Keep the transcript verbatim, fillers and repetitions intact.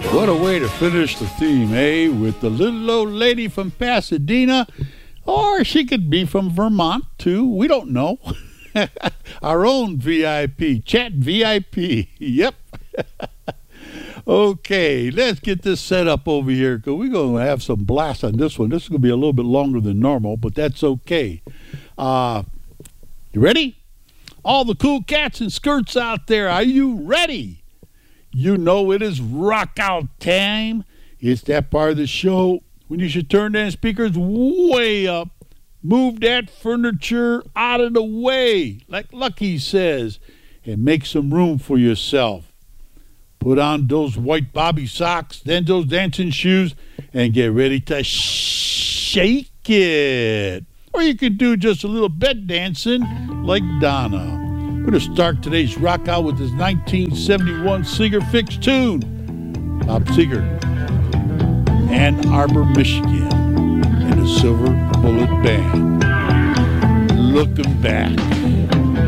What a way to finish the theme, eh? With the little old lady from Pasadena, or she could be from Vermont, too. We don't know. Our own V I P, Chat V I P. Yep. Okay, let's get this set up over here, because we're going to have some blast on this one. This is going to be a little bit longer than normal, but that's okay. Uh, you ready? All the cool cats and skirts out there, are you ready? You know it is rock out time. It's that part of the show when you should turn them speakers way up, move that furniture out of the way, like Lucky says, and make some room for yourself. Put on those white bobby socks, then those dancing shoes, and get ready to shake it. Or you can do just a little bed dancing like Donna. We're going to start today's rock out with this nineteen seventy-one Seeger Fix tune. Bob Seger, Ann Arbor, Michigan, and the Silver Bullet Band. Looking back.